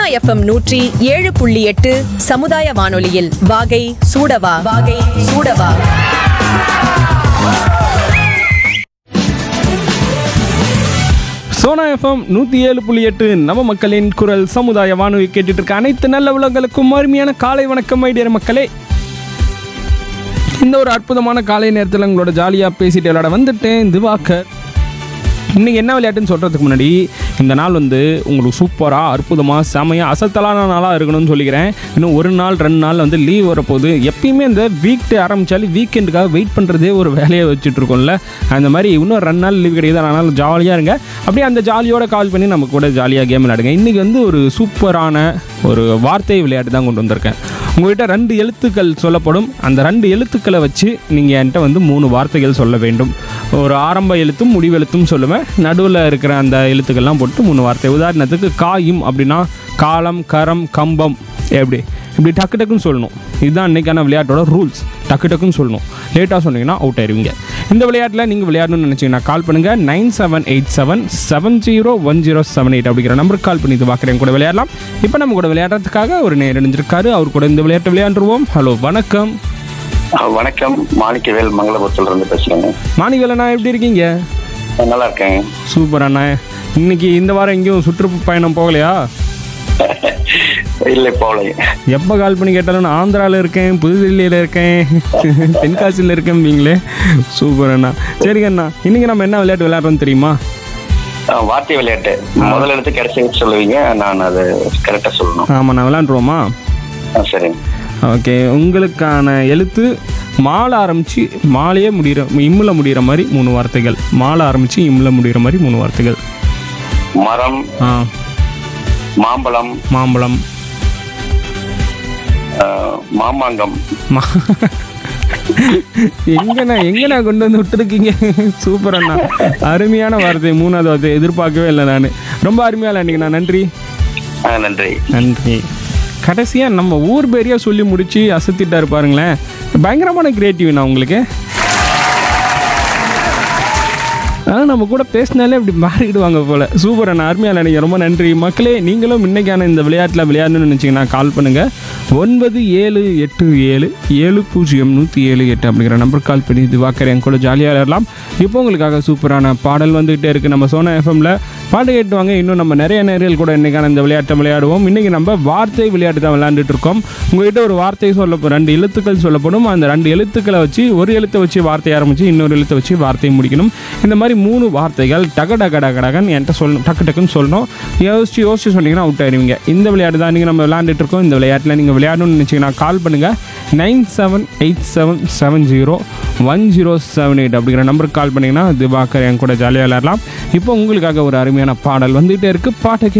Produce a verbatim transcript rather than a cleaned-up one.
FM நூற்றி ஏழு புள்ளி எட்டு சமுதாய வானொலியில் வாகை சூடவா வாகை சூடவா. சோனா எஃப்எம் நூற்றி ஏழு புள்ளி எட்டு நம்ம மக்களின் குரல் சமுதாய வானொலி கேட்டுட்டு இருக்க அனைத்து நல்ல உலகங்களுக்கும் அருமையான காலை வணக்கம் ஐடியர் மக்களே. இந்த ஒரு அற்புதமான காலை நேரத்தில் உங்களோட ஜாலியாக பேசிட்டு விளையாட வந்துட்டேன் திவாகர். இன்றைக்கி என்ன விளையாட்டுன்னு சொல்கிறதுக்கு முன்னாடி இந்த நாள் வந்து உங்களுக்கு சூப்பராக அற்புதமாக செமையாக அசத்தலான நாளாக இருக்கணும்னு சொல்லிக்கிறேன். இன்னும் ஒரு நாள் ரெண்டு நாள் வந்து லீவ் வரப்போகுது. எப்பயுமே இந்த வீக் டே ஆரம்பித்தாலும் வீக்கெண்டுக்காக வெயிட் பண்ணுறதே ஒரு வேலையை வச்சுட்டு இருக்கோம்ல, அந்த மாதிரி இன்னும் ரெண்டு நாள் லீவ் கிடையாது. அதனால் ஜாலியாக இருங்க. அப்படியே அந்த ஜாலியோட கால் பண்ணி நம்ம கூட ஜாலியாக கேம் விளையாடுங்க. இன்றைக்கி வந்து ஒரு சூப்பரான ஒரு வார்த்தை விளையாட்டு தான் கொண்டு வந்திருக்கேன். உங்கள்கிட்ட ரெண்டு எழுத்துக்கள் சொல்லப்படும். அந்த ரெண்டு எழுத்துக்களை வச்சு நீங்கள் என்கிட்ட வந்து மூணு வார்த்தைகள் சொல்ல வேண்டும். ஒரு ஆரம்ப எழுத்தும் முடிவு எழுத்தும் சொல்லுவேன். நடுவில் இருக்கிற அந்த எழுத்துக்கள்லாம் போட்டு மூணு வார்த்தை. உதாரணத்துக்கு காயும் அப்படின்னா காலம், கரம், கம்பம், எப்படி இப்படி டக்கு டக்குன்னு சொல்லணும். இதுதான் இன்றைக்கான விளையாட்டோட ரூல்ஸ். டக்கு டக்குன்னு சொல்லணும். லேட்டாக சொன்னீங்கன்னா அவுட் ஆயிடுவீங்க. இந்த விளையாட்டில் நீங்கள் விளையாடணும்னு நினச்சிங்கன்னா கால் பண்ணுங்கள். Nine seven eight seven seven zero one zero seven eight அப்படிங்கிற நம்பருக்கு கால் பண்ணி இது பார்க்குறேன் கூட விளையாடலாம். இப்போ நம்ம கூட விளையாடுறதுக்காக ஒரு நேரம் இணைஞ்சிருக்காரு. அவர் கூட இந்த விளையாட்டை விளையாண்டுருவோம். ஹலோ, வணக்கம். வணக்கம், மாணிக்கவேல் மங்களபுரத்துல இருந்து பேசுறேங்க. மாணிக்கவேல் அண்ணா, எப்படி இருக்கீங்க? நல்லா இருக்கேன். சூப்பர் அண்ணா. இன்னைக்கு இந்த வாரம் எங்கேயும் சுற்றுப்பயணம் போகலையா? இல்லை, போகலை. எப்போ கால் பண்ணி கேட்டாலும் நான் ஆந்திராவில் இருக்கேன், புதுதில்லியில் இருக்கேன், தென்காசியில் இருக்கேன்பீங்களே. சூப்பர் அண்ணா. சரிங்க அண்ணா, இன்னைக்கு நம்ம என்ன விளையாட்டு விளையாடுறோம் தெரியுமா? வார்த்தை விளையாட்டு. முதல்ல எடுத்து கடைசி சொல்லுவீங்க, நான் அதை கரெக்டாக சொல்லணும். ஆமாம், நான் விளையாண்டுருவோமா? சரிங்க. ஓகே, உங்களுக்கான எழுத்து மாலை ஆரம்பித்து மாலையே முடிகிற இம்மில் முடிகிற மாதிரி மூணு வார்த்தைகள். மாலை ஆரம்பித்து இம்மில் முடிகிற மாதிரி மூணு வார்த்தைகள். மரம், ஆ, மாம்பழம், மாம்பழம், மாமாங்கம். எங்கண்ணா எங்கண்ணா கொண்டு வந்து விட்டுருக்கீங்க? சூப்பர் அண்ணா, அருமையான வார்த்தை. மூணாவது வார்த்தை எதிர்பார்க்கவே இல்லை நான். ரொம்ப அருமையாக விளையாண்டிங்கண்ணா. நன்றி. நன்றி நன்றி. கடைசியாக நம்ம ஊர் பேரையாக சொல்லி முடித்து அசத்திட்டா இருப்பாருங்களேன். பயங்கரமான கிரியேட்டிவ்ண்ணா உங்களுக்கு. ஆனால் நம்ம கூட பேசினாலே அப்படி மாறிடுவாங்க போல். சூப்பர் அண்ணா, அருமையாக நினைக்கிறேன். ரொம்ப நன்றி மக்களே. நீங்களும் இன்றைக்கான இந்த விளையாட்டில் விளையாடணும்னு நினச்சிங்கன்னா கால் பண்ணுங்கள். ஒன்பது ஏழு எட்டு ஏழு ஏழு பூஜ்ஜியம் நூற்றி ஏழு எட்டு அப்படிங்கிற நம்பர் கால் பண்ணி இது வாக்கர் என் கூட ஜாலியாக விளையாடலாம். இப்போ உங்களுக்காக சூப்பரான பாடல் வந்துக்கிட்டே இருக்குது. நம்ம சோனா எஃப்எம்மில் பாட்டு கேட்டுவாங்க. இன்னும் நம்ம நிறைய நேரில் கூட இன்றைக்கான இந்த விளையாட்டை விளையாடுவோம். இன்றைக்கி நம்ம வார்த்தை விளையாட்டு தான் விளையாண்டுட்டு இருக்கோம். உங்கள்கிட்ட ஒரு வார்த்தை சொல்லப்போ ரெண்டு எழுத்துக்கள் சொல்லப்படும். அந்த ரெண்டு எழுத்துக்களை வச்சு ஒரு எழுத்தை வச்சு வார்த்தை ஆரம்பித்து இன்னொரு எழுத்தை வச்சு வார்த்தையை முடிக்கணும். இந்த மாதிரி மூணு வார்த்தைகள் டக டக டக டகன்னு என்கிட்ட சொல்லணும். டக்கு டக்குன்னு சொல்லணும். யோசிச்சு யோசிச்சு சொன்னீங்கன்னா அவுட் ஆயிடுவீங்க. இந்த விளையாட்டு தான் நீங்கள் நம்ம விளையாண்டுட்டு இருக்கோம். இந்த விளையாட்டில் நீங்கள் விளையாடணும்னு நினச்சிங்கன்னா கால் பண்ணுங்கள். Nine seven eight seven seven zero one zero seven eight அப்படிங்கிற நம்பருக்கு கால் பண்ணிங்கன்னா திவாகர் என் கூட ஜாலியாக விளையாடலாம். இப்போ உங்களுக்காக ஒரு அருமையான பாடல் வந்துகிட்டே இருக்குது. பாட்டை